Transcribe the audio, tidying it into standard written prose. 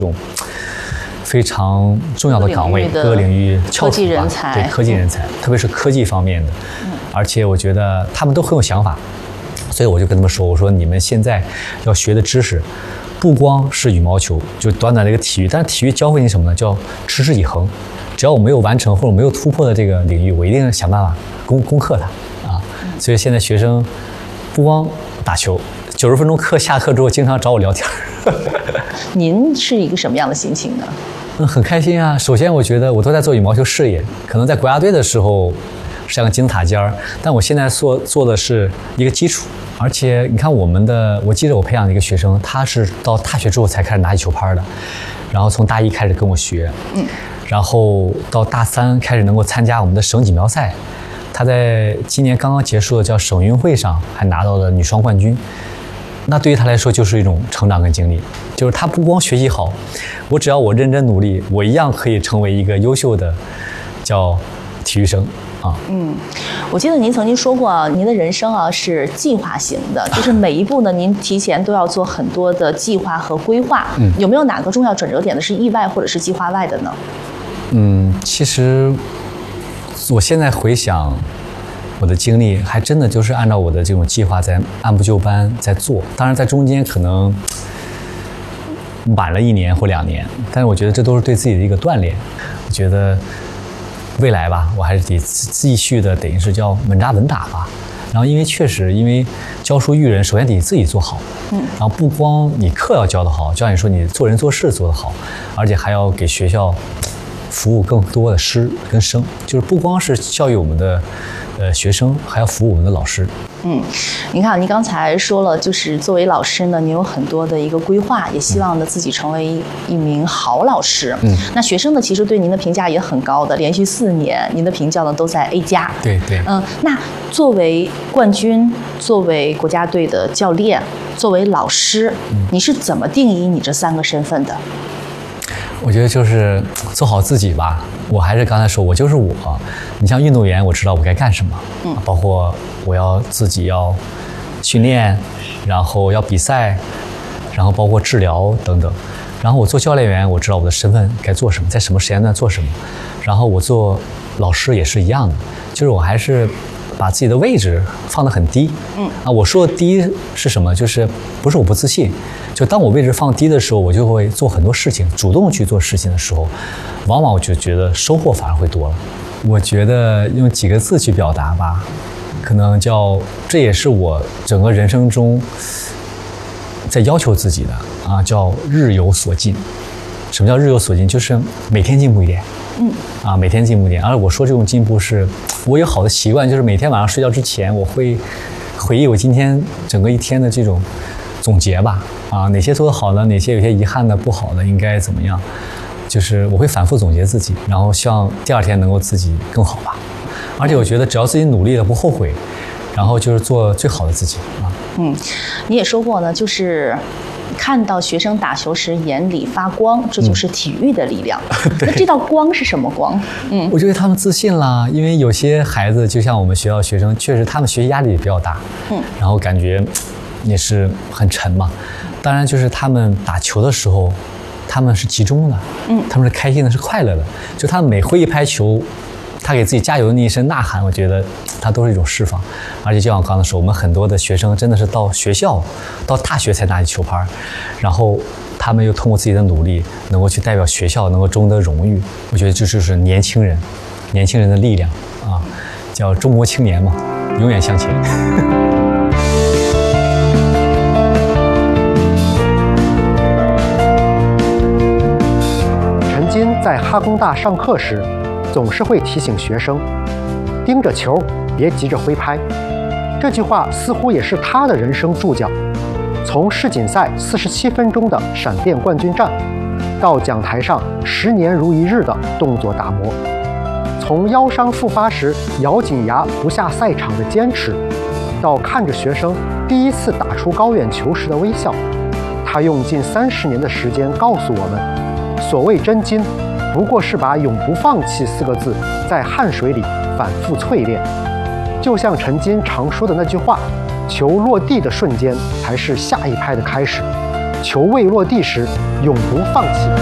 种非常重要的岗位，各个领域翘楚吧，对科技人才，特别是科技方面的。而且我觉得他们都很有想法，所以我就跟他们说，我说你们现在要学的知识，不光是羽毛球，就短短的一个体育，但是体育教会你什么呢？叫持之以恒。只要我没有完成或者没有突破的这个领域，我一定想办法攻克它啊。所以现在学生不光打球，90分钟课下课之后经常找我聊天。 您是一个什么样的心情呢？ 很开心啊。首先我觉得我都在做羽毛球事业，可能在国家队的时候像个金字塔尖儿，但我现在做的是一个基础。而且你看我记得我培养的一个学生，他是到大学之后才开始拿起球拍的，然后从大1开始跟我学，然后到大3开始能够参加我们的省锦标赛，他在今年刚刚结束的叫省运会上还拿到了女双冠军。那对于他来说就是一种成长跟经历，就是他不光学习好，只要我认真努力，我一样可以成为一个优秀的叫体育生啊。 我记得您曾经说过啊，您的人生啊是计划型的，就是每一步呢，您提前都要做很多的计划和规划。有没有哪个重要转折点的是意外或者是计划外的呢？ 其实我现在回想我的经历，还真的就是按照我的这种计划在按部就班在做。当然在中间可能晚了1年或2年，但是我觉得这都是对自己的一个锻炼。我觉得未来吧，我还是得继续的，等于是叫稳扎稳打吧。然后因为教书育人，首先得自己做好，然后不光你课要教得好，就像你说你做人做事做得好，而且还要给学校服务更多的师跟生，就是不光是教育我们的学生，还要服务我们的老师。 您看，您刚才说了，就是作为老师呢，您有很多的一个规划，也希望呢自己成为一名好老师。那学生呢，其实对您的评价也很高的，连续4年，您的评价呢都在 A+。 对。 那作为冠军，作为国家队的教练，作为老师，你是怎么定义你这3个身份的？ 我觉得就是做好自己吧。我还是刚才说，我就是我。你像运动员，我知道我该干什么，包括我要自己要训练，然后要比赛，然后包括治疗等等。然后我做教练员，我知道我的身份该做什么，在什么时间段做什么。然后我做老师也是一样的，就是我还是把自己的位置放得很低。我说的低是什么？就是不是我不自信，就当我位置放低的时候，我就会做很多事情，主动去做事情的时候，往往我就觉得收获反而会多了。我觉得用几个字去表达吧，可能这也是我整个人生中在要求自己的啊，叫日有所进。什么叫日有所进？就是每天进步一点。每天进步一点。而我说这种进步是，我有好的习惯，就是每天晚上睡觉之前，我会回忆我今天整个一天的这种总结吧。哪些做得好的，哪些有些遗憾的、不好的，应该怎么样？就是我会反复总结自己，然后希望第2天能够自己更好吧。而且我觉得只要自己努力了不后悔，然后就是做最好的自己啊。 你也说过呢，就是看到学生打球时眼里发光，这就是体育的力量。那这道光是什么光？ 我觉得他们自信啦，因为有些孩子就像我们学校学生，确实他们学习压力也比较大，然后感觉也是很沉嘛。当然就是他们打球的时候，他们是集中的，他们是开心的，是快乐的。就他们每挥一拍球，他给自己加油的那一声呐喊，我觉得他都是一种释放。而且就像我刚才说，我们很多的学生真的是到学校、到大学才拿起球拍，然后他们又通过自己的努力，能够去代表学校，能够争得荣誉。我觉得这就是年轻人的力量啊，叫中国青年嘛，永远向前。 金在哈工大上课时，总是会提醒学生盯着球，别急着挥拍。这句话似乎也是他的人生注脚。从世锦赛47分钟的闪电冠军战，到讲台上10年如一日的动作打磨，从腰伤复发时咬紧牙不下赛场的坚持，到看着学生第一次打出高远球时的微笑，他用近30年的时间告诉我们。所谓真金，不过是把永不放弃4个字在汗水里反复淬炼。就像陈金常说的那句话，球落地的瞬间才是下一拍的开始。 球未落地时永不放弃。